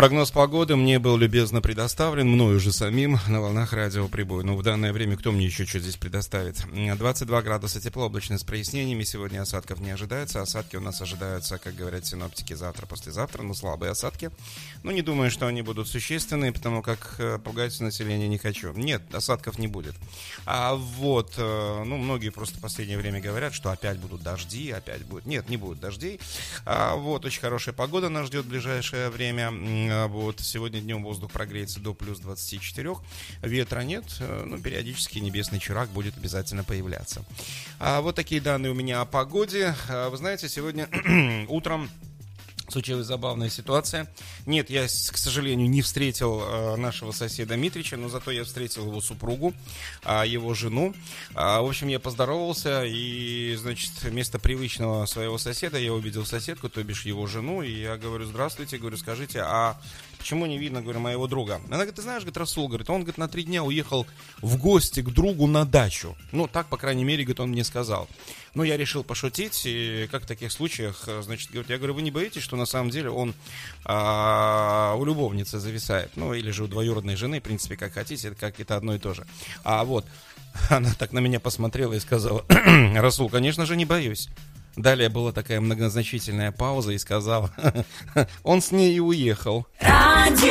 Прогноз погоды мне был любезно предоставлен мною же самим на волнах радио Прибой. Но в данное время кто мне еще что здесь предоставит? 22 градуса тепла, облачно с прояснениями. Сегодня осадков не ожидается. Осадки у нас ожидаются, как говорят синоптики, завтра, послезавтра. Ну, слабые осадки. Но не думаю, что они будут существенные, потому как пугать население не хочу. Нет, осадков не будет. А вот, многие просто в последнее время говорят, что опять будут дожди, опять будет. Нет, не будет дождей. Вот, очень хорошая погода нас ждет в ближайшее время. Вот, сегодня днем воздух прогреется до плюс 24. Ветра нет, но периодически небесный чирак будет обязательно появляться. Вот такие данные у меня о погоде. Вы знаете, сегодня утром случилась забавная ситуация. Нет, я, к сожалению, не встретил нашего соседа Митрича, но зато я встретил его супругу, его жену. В общем, я поздоровался, и, значит, вместо привычного своего соседа я увидел соседку, то бишь его жену, и я говорю: здравствуйте, говорю, скажите, а почему не видно, говорю, моего друга? Она говорит: ты знаешь, говорит, Расул, говорит, он, говорит, на 3 дня уехал в гости к другу на дачу. Ну, так, по крайней мере, говорит, он мне сказал. Ну, я решил пошутить, и как в таких случаях, значит, говорит, я говорю, вы не боитесь, что на самом деле он у любовницы зависает? Ну, или же у двоюродной жены, в принципе, как хотите, это как это одно и то же. Вот, она так на меня посмотрела и сказала: Расул, конечно же, не боюсь. Далее была такая многозначительная пауза и сказала: он с ней и уехал. Радио